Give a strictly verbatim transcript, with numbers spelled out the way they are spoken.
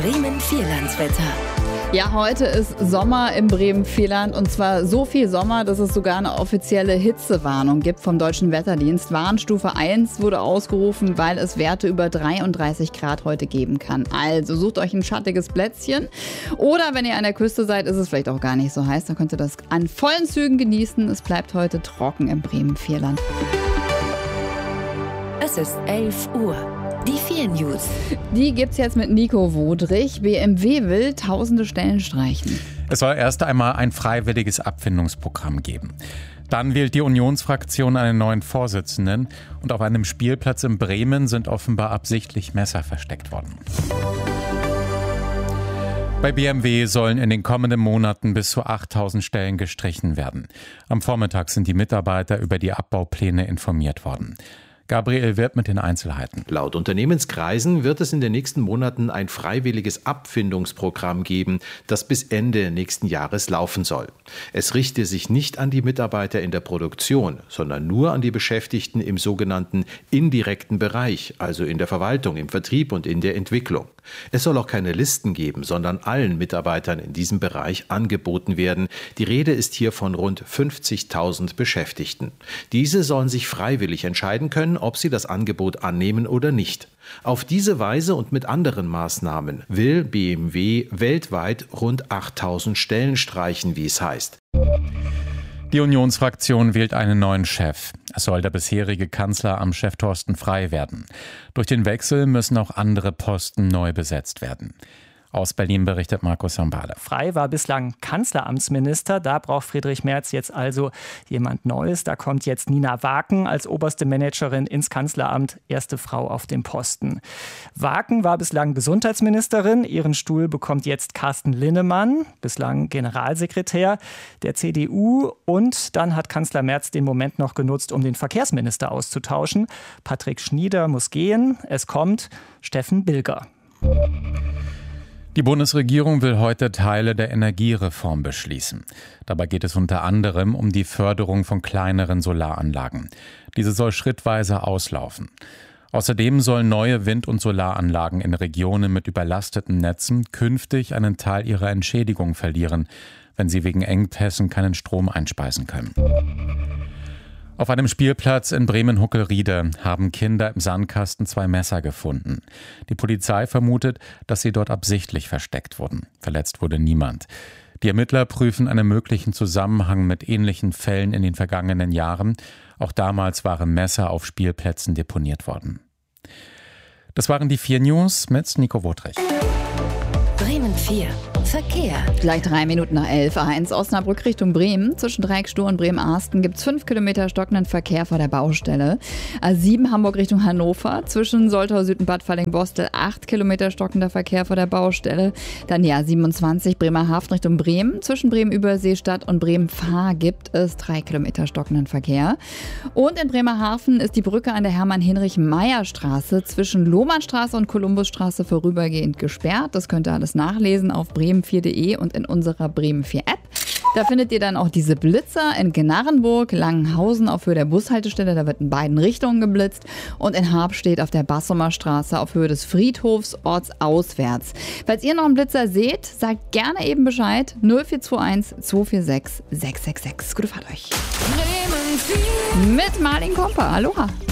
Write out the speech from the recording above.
Bremen-Vierlandswetter. Ja, heute ist Sommer im Bremen-Vierland und zwar so viel Sommer, dass es sogar eine offizielle Hitzewarnung gibt vom Deutschen Wetterdienst. Warnstufe eins wurde ausgerufen, weil es Werte über dreiunddreißig Grad heute geben kann. Also sucht euch ein schattiges Plätzchen oder wenn ihr an der Küste seid, ist es vielleicht auch gar nicht so heiß. Dann könnt ihr das an vollen Zügen genießen. Es bleibt heute trocken im Bremen-Vierland. Es ist elf Uhr. Die vier News. Die gibt's jetzt mit Nico Wodrich. B M W will tausende Stellen streichen. Es soll erst einmal ein freiwilliges Abfindungsprogramm geben. Dann wählt die Unionsfraktion einen neuen Vorsitzenden. Und auf einem Spielplatz in Bremen sind offenbar absichtlich Messer versteckt worden. Bei B M W sollen in den kommenden Monaten bis zu achttausend Stellen gestrichen werden. Am Vormittag sind die Mitarbeiter über die Abbaupläne informiert worden. Gabriel Wirth mit den Einzelheiten. Laut Unternehmenskreisen wird es in den nächsten Monaten ein freiwilliges Abfindungsprogramm geben, das bis Ende nächsten Jahres laufen soll. Es richte sich nicht an die Mitarbeiter in der Produktion, sondern nur an die Beschäftigten im sogenannten indirekten Bereich, also in der Verwaltung, im Vertrieb und in der Entwicklung. Es soll auch keine Listen geben, sondern allen Mitarbeitern in diesem Bereich angeboten werden. Die Rede ist hier von rund fünfzigtausend Beschäftigten. Diese sollen sich freiwillig entscheiden können, ob sie das Angebot annehmen oder nicht. Auf diese Weise und mit anderen Maßnahmen will B M W weltweit rund achttausend Stellen streichen, wie es heißt. Die Unionsfraktion wählt einen neuen Chef. Es soll der bisherige Kanzleramtschef Thorsten Frey werden. Durch den Wechsel müssen auch andere Posten neu besetzt werden. Aus Berlin berichtet Markus Sambale. Frey war bislang Kanzleramtsminister. Da braucht Friedrich Merz jetzt also jemand Neues. Da kommt jetzt Nina Waken als oberste Managerin ins Kanzleramt, erste Frau auf dem Posten. Waken war bislang Gesundheitsministerin. Ihren Stuhl bekommt jetzt Carsten Linnemann, bislang Generalsekretär der C D U. Und dann hat Kanzler Merz den Moment noch genutzt, um den Verkehrsminister auszutauschen. Patrick Schnieder muss gehen. Es kommt Steffen Bilger. Die Bundesregierung will heute Teile der Energiereform beschließen. Dabei geht es unter anderem um die Förderung von kleineren Solaranlagen. Diese soll schrittweise auslaufen. Außerdem sollen neue Wind- und Solaranlagen in Regionen mit überlasteten Netzen künftig einen Teil ihrer Entschädigung verlieren, wenn sie wegen Engpässen keinen Strom einspeisen können. Auf einem Spielplatz in Bremen-Huckelriede haben Kinder im Sandkasten zwei Messer gefunden. Die Polizei vermutet, dass sie dort absichtlich versteckt wurden. Verletzt wurde niemand. Die Ermittler prüfen einen möglichen Zusammenhang mit ähnlichen Fällen in den vergangenen Jahren. Auch damals waren Messer auf Spielplätzen deponiert worden. Das waren die vier News mit Nico Wodrich. Bremen vier. Verkehr. Gleich drei Minuten nach elf. A eins Osnabrück Richtung Bremen. Zwischen Dreieckstuhl und Bremen-Arsten gibt es fünf Kilometer stockenden Verkehr vor der Baustelle. A sieben Hamburg Richtung Hannover. Zwischen Soltau Süd und Bad Falling-Bostel acht Kilometer stockender Verkehr vor der Baustelle. Dann die A siebenundzwanzig Bremerhaven Richtung Bremen. Zwischen Bremen-Überseestadt und Bremen-Fahr gibt es drei Kilometer stockenden Verkehr. Und in Bremerhaven ist die Brücke an der Hermann-Hinrich-Meyer-Straße zwischen Lohmannstraße und Kolumbusstraße vorübergehend gesperrt. Das könnt ihr alles nachlesen auf bremen vier punkt de und in unserer Bremen vier App. Da findet ihr dann auch diese Blitzer in Gnarrenburg, Langenhausen auf Höhe der Bushaltestelle, da wird in beiden Richtungen geblitzt, und in Harpstedt auf der Bassumer Straße auf Höhe des Friedhofs ortsauswärts. Falls ihr noch einen Blitzer seht, sagt gerne eben Bescheid. null vier zwei eins zwei vier sechs sechs sechs sechs. Gute Fahrt euch. Bremen vier. Mit Marlin Komper. Aloha.